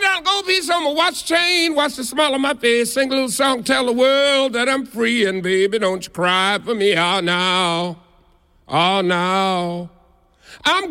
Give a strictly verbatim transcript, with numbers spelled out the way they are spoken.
down gold piece on my watch chain, watch the smile on my face, sing a little song, tell the world that I'm free, and baby, don't you cry for me, oh, now, oh, now. I'm